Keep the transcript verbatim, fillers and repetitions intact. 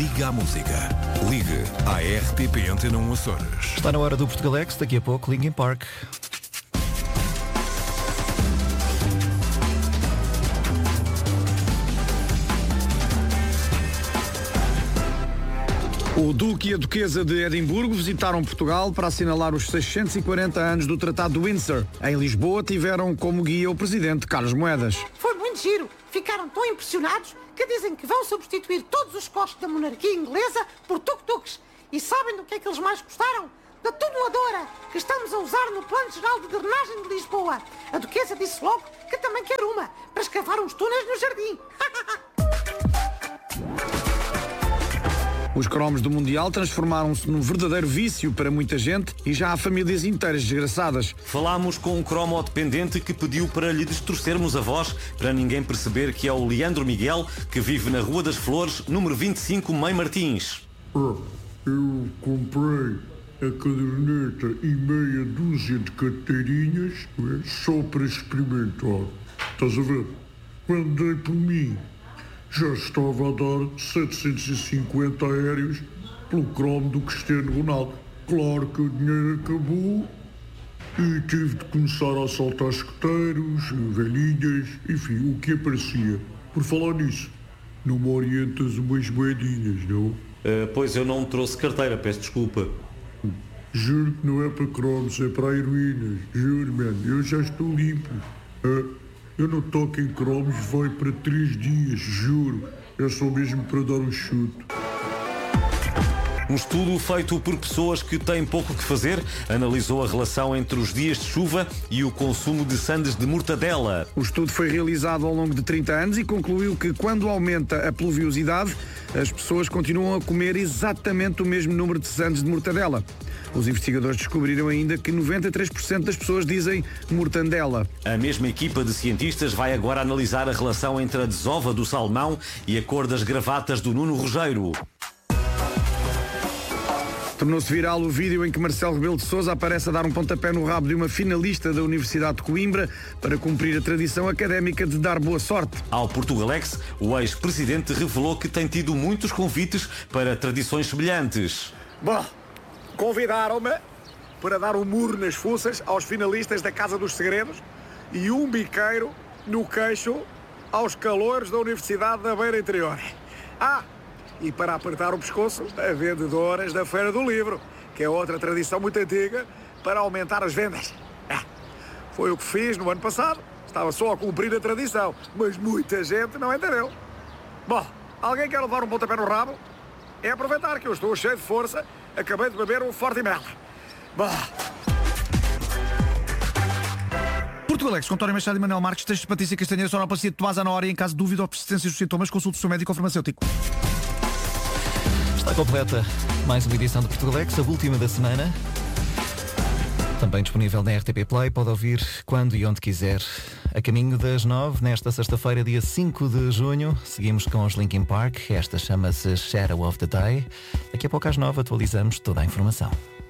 Liga à música. Ligue à R T P Antena um Açores. Está na hora do Portugalex, daqui a pouco Linkin Park. O Duque e a Duquesa de Edimburgo visitaram Portugal para assinalar os seiscentos e quarenta anos do Tratado de Windsor. Em Lisboa tiveram como guia o presidente Carlos Moedas. Foi muito giro. Ficaram tão impressionados que dizem que vão substituir todos os costos da monarquia inglesa por tuk-tuks. E sabem do que é que eles mais gostaram? Da tuneladora que estamos a usar no Plano Geral de Drenagem de Lisboa. A Duquesa disse logo que também quer uma, para escavar uns túneis no jardim. Os cromos do Mundial transformaram-se num verdadeiro vício para muita gente e já há famílias inteiras desgraçadas. Falámos com um cromo-dependente que pediu para lhe distorcermos a voz para ninguém perceber que é o Leandro Miguel, que vive na Rua das Flores, número vinte e cinco, Mãe Martins. Ah, eu comprei a caderneta e meia dúzia de carteirinhas só para experimentar. Estás a ver? Quando dei por mim, já estava a dar setecentos e cinquenta aéreos pelo cromo do Cristiano Ronaldo. Claro que o dinheiro acabou e tive de começar a assaltar escuteiros, velhinhas, enfim, o que aparecia. Por falar nisso, não me orientas umas moedinhas, não? Uh, pois eu não trouxe carteira, peço desculpa. Juro que não é para cromos, é para heroínas. Juro, mano, eu já estou limpo. Uh, Eu não toco em cromos, vai para três dias, juro. É só mesmo para dar um chute. Um estudo feito por pessoas que têm pouco que fazer analisou a relação entre os dias de chuva e o consumo de sandes de mortadela. O estudo foi realizado ao longo de trinta anos e concluiu que quando aumenta a pluviosidade, as pessoas continuam a comer exatamente o mesmo número de sandes de mortadela. Os investigadores descobriram ainda que noventa e três por cento das pessoas dizem mortandela. A mesma equipa de cientistas vai agora analisar a relação entre a desova do salmão e a cor das gravatas do Nuno Rogério. Tornou-se viral o vídeo em que Marcelo Rebelo de Sousa aparece a dar um pontapé no rabo de uma finalista da Universidade de Coimbra para cumprir a tradição académica de dar boa sorte. Ao Portugalex, o ex-presidente revelou que tem tido muitos convites para tradições semelhantes. Bom, convidaram-me para dar um murro nas fuças aos finalistas da Casa dos Segredos e um biqueiro no queixo aos calouros da Universidade da Beira Interior. Ah, e para apertar o pescoço a vendedoras da Feira do Livro, que é outra tradição muito antiga para aumentar as vendas. Ah, foi o que fiz no ano passado. Estava só a cumprir a tradição, mas muita gente não entendeu. Bom, alguém quer levar um pontapé no rabo? É aproveitar que eu estou cheio de força. Acabei de beber um Forte Mel. Bah. Portugalex, com António Machado e Manuel Marques, textos de Patrícia Castanheira, sonoplastia de Tomás Ana Hora e em caso de dúvida ou persistência dos sintomas, consulte o seu médico ou farmacêutico. Está completa mais uma edição de Portugalex, a última da semana. Também disponível na R T P Play, pode ouvir quando e onde quiser. A caminho das nove, nesta sexta-feira, dia cinco de junho, seguimos com os Linkin Park. Esta chama-se Shadow of the Day. Daqui a pouco às nove atualizamos toda a informação.